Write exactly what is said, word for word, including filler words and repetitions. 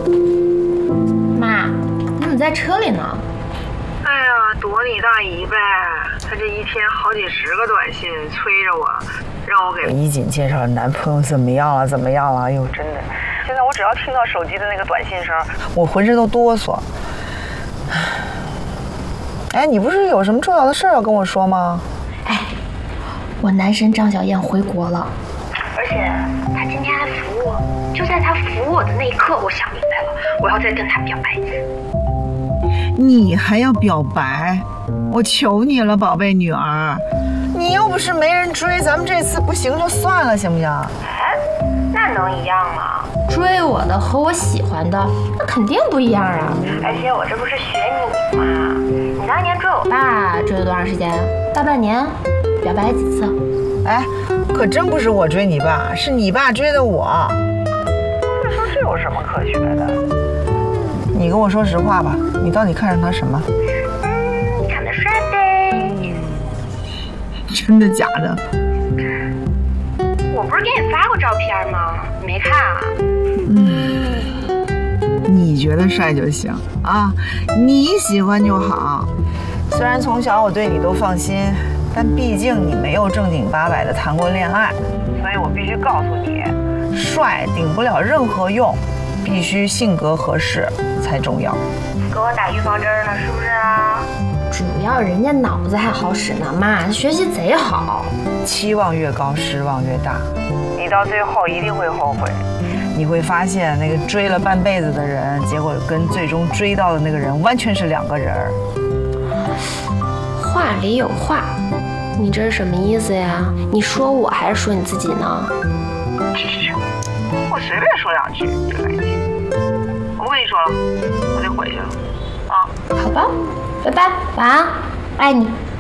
妈，你怎么在车里呢？ 哎呀，躲你大姨呗！她这一天好几十个短信催着我，让我给衣锦介绍男朋友怎么样了，怎么样了？哎呦，真的，现在我只要听到手机的那个短信声，我浑身都哆嗦。哎，你不是有什么重要的事要跟我说吗？ 哎，我男神张小燕回国了， 而且他今天还扶我，就在他扶我的那一刻，我想明白了，我要再跟他表白一次。 你还要表白？我求你了，宝贝女儿，你又不是没人追，咱们这次不行就算了，行不行？ 哎，那能一样吗？ 追我的和我喜欢的那肯定不一样啊！ 而且我这不是学你吗？你当年追我爸追了多长时间？大半年，表白几次？ 哎，可真不是我追你爸，是你爸追的我。你说这有什么可学的？你跟我说实话吧，你到底看上他什么？ 嗯，长得帅呗。 真的假的？ 我不是给你发过照片吗？你没看啊？ 嗯，你觉得帅就行啊，你喜欢就好。虽然从小我对你都放心，但毕竟你没有正经八百的谈过恋爱，所以我必须告诉你，帅顶不了任何用，必须性格合适才重要。 给我打预防针呢，是不是啊？ 主要人家脑子还好使呢，妈，学习贼好。 期望越高，失望越大，你到最后一定会后悔。你会发现，那个追了半辈子的人，结果跟最终追到的那个人完全是两个人儿。 话里有话，你这是什么意思呀？你说我还是说你自己呢？ 去去去，我随便说两句就来气。我不跟你说了，我得回去了。啊， 好吧，拜拜，晚安，爱你。